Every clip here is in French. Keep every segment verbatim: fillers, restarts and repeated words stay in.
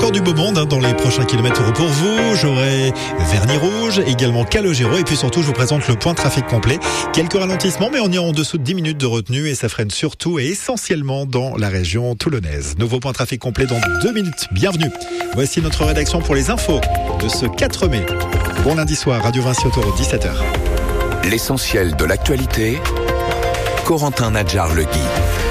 encore du beau monde hein, dans les prochains kilomètres pour vous. J'aurai Verny-Rouge, également Calogero et puis surtout je vous présente le point trafic complet. Quelques ralentissements mais on est en dessous de dix minutes de retenue et ça freine surtout et essentiellement dans la région toulonnaise. Nouveau point trafic complet dans deux minutes. Bienvenue. Voici notre rédaction pour les infos de ce quatre mai. Bon lundi soir, Radio Vinci Autoroute, dix-sept heures. L'essentiel de l'actualité, Corentin Nadjar-Legui.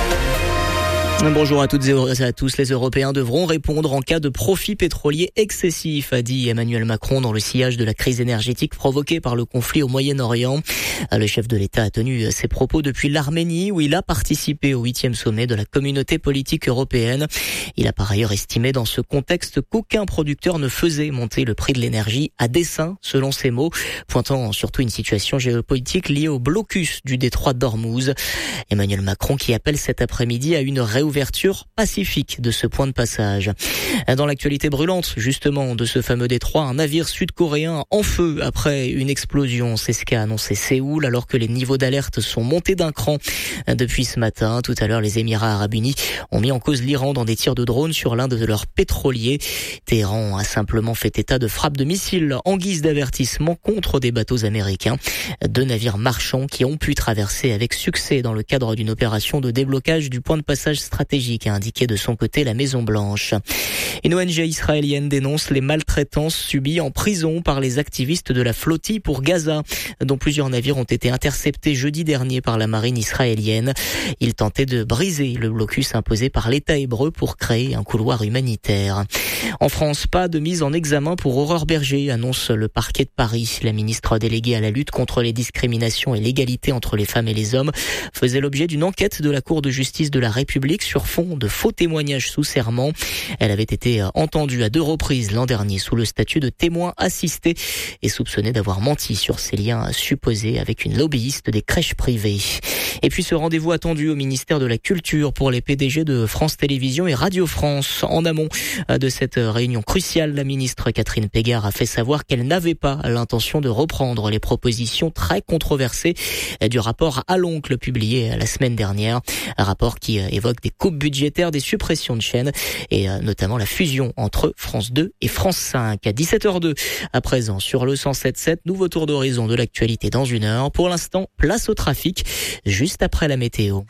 Bonjour à toutes et à tous. Les Européens devront répondre en cas de profit pétrolier excessif, a dit Emmanuel Macron dans le sillage de la crise énergétique provoquée par le conflit au Moyen-Orient. Le chef de l'État a tenu ses propos depuis l'Arménie où il a participé au huitième sommet de la communauté politique européenne. Il a par ailleurs estimé dans ce contexte qu'aucun producteur ne faisait monter le prix de l'énergie à dessein, selon ses mots, pointant surtout une situation géopolitique liée au blocus du détroit d'Ormuz. Emmanuel Macron qui appelle cet après-midi à une réouverture Ouverture pacifique de ce point de passage. Dans l'actualité brûlante, justement, de ce fameux détroit, un navire sud-coréen en feu après une explosion. C'est ce qu'a annoncé Séoul, alors que les niveaux d'alerte sont montés d'un cran depuis ce matin. Tout à l'heure, les Émirats arabes unis ont mis en cause l'Iran dans des tirs de drones sur l'un de leurs pétroliers. Téhéran a simplement fait état de frappes de missiles en guise d'avertissement contre des bateaux américains. Deux navires marchands qui ont pu traverser avec succès dans le cadre d'une opération de déblocage du point de passage stratégique. stratégique, a indiqué de son côté la Maison-Blanche. Une O N G israélienne dénonce les maltraitances subies en prison par les activistes de la flottille pour Gaza, dont plusieurs navires ont été interceptés jeudi dernier par la marine israélienne. Ils tentaient de briser le blocus imposé par l'État hébreu pour créer un couloir humanitaire. En France, pas de mise en examen pour Aurore Berger, annonce le parquet de Paris. La ministre déléguée à la lutte contre les discriminations et l'égalité entre les femmes et les hommes faisait l'objet d'une enquête de la Cour de justice de la République sur fond de faux témoignages sous serment. Elle avait été entendue à deux reprises l'an dernier sous le statut de témoin assisté et soupçonnée d'avoir menti sur ses liens supposés avec une lobbyiste des crèches privées. Et puis ce rendez-vous attendu au ministère de la Culture pour les P D G de France Télévisions et Radio France. En amont de cette réunion cruciale, la ministre Catherine Pégard a fait savoir qu'elle n'avait pas l'intention de reprendre les propositions très controversées du rapport à l'oncle publié la semaine dernière. Un rapport qui évoque des coupes budgétaires, des suppressions de chaînes et notamment la fusion entre France deux et France cinq. À dix-sept heures deux, à présent sur le cent sept sept, nouveau tour d'horizon de l'actualité dans une heure. Pour l'instant, place au trafic, juste après la météo.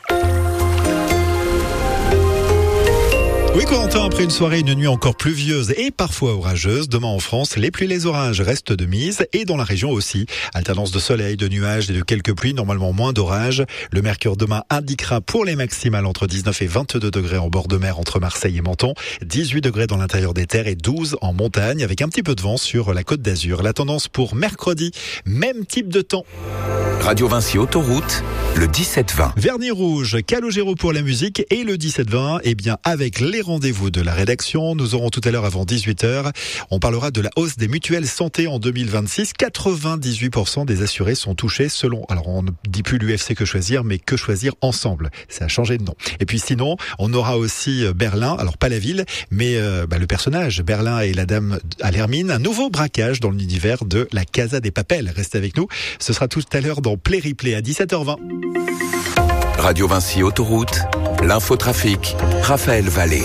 Oui, Corentin, après une soirée et une nuit encore pluvieuse et parfois orageuse, demain en France, les pluies et les orages restent de mise et dans la région aussi. Alternance de soleil, de nuages et de quelques pluies, normalement moins d'orages. Le mercure demain indiquera pour les maximales entre dix-neuf et vingt-deux degrés en bord de mer entre Marseille et Menton, dix-huit degrés dans l'intérieur des terres et douze en montagne avec un petit peu de vent sur la Côte d'Azur. La tendance pour mercredi, même type de temps. Radio Vinci Autoroute, le dix-sept vingt. Verny-Rouge, Calogero pour la musique et le dix-sept vingt, eh bien avec les rendez-vous de la rédaction. Nous aurons tout à l'heure avant dix-huit heures, on parlera de la hausse des mutuelles santé en deux mille vingt-six. quatre-vingt-dix-huit pour cent des assurés sont touchés selon, alors on ne dit plus l'U F C Que Choisir, mais Que Choisir Ensemble. Ça a changé de nom. Et puis sinon, on aura aussi Berlin, alors pas la ville, mais euh, bah, le personnage, Berlin et la dame à l'hermine, un nouveau braquage dans l'univers de la Casa des Papel. Restez avec nous, ce sera tout à l'heure dans Play Replay à dix-sept heures vingt. Radio Vinci Autoroute, l'infotrafic, Raphaël Vallée.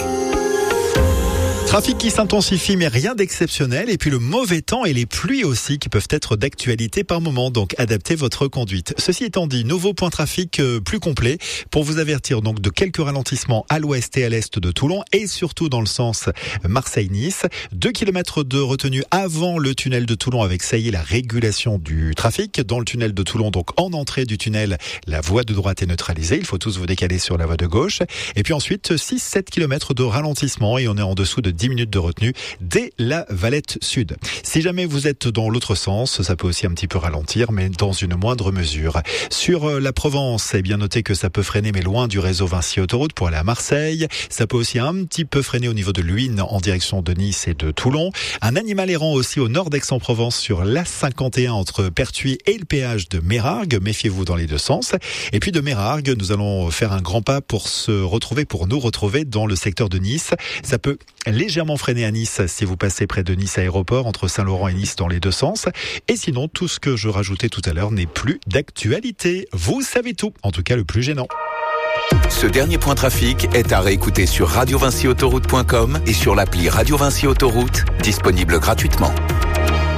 Trafic qui s'intensifie mais rien d'exceptionnel et puis le mauvais temps et les pluies aussi qui peuvent être d'actualité par moment, donc adaptez votre conduite. Ceci étant dit, nouveau point trafic plus complet pour vous avertir donc de quelques ralentissements à l'ouest et à l'est de Toulon et surtout dans le sens Marseille-Nice. Deux kilomètres de retenue avant le tunnel de Toulon avec ça y est la régulation du trafic. Dans le tunnel de Toulon, donc en entrée du tunnel, la voie de droite est neutralisée. Il faut tous vous décaler sur la voie de gauche. Et puis ensuite, six à sept kilomètres de ralentissement et on est en dessous de dix minutes de retenue dès la Valette Sud. Si jamais vous êtes dans l'autre sens, ça peut aussi un petit peu ralentir, mais dans une moindre mesure. Sur la Provence, eh bien notez que ça peut freiner, mais loin du réseau Vinci Autoroute pour aller à Marseille. Ça peut aussi un petit peu freiner au niveau de l'Huisne en direction de Nice et de Toulon. Un animal errant aussi au nord d'Aix-en-Provence sur l'A cinquante et un entre Pertuis et le péage de Mérargues. Méfiez-vous dans les deux sens. Et puis de Mérargues, nous allons faire un grand pas pour se retrouver, pour nous retrouver dans le secteur de Nice. Ça peut légèrement freiner à Nice si vous passez près de Nice Aéroport, entre Saint-Laurent et Nice dans les deux sens. Et sinon, tout ce que je rajoutais tout à l'heure n'est plus d'actualité. Vous savez tout, en tout cas le plus gênant. Ce dernier point trafic est à réécouter sur radio vinci autoroute point com et sur l'appli Radio Vinci Autoroute, disponible gratuitement.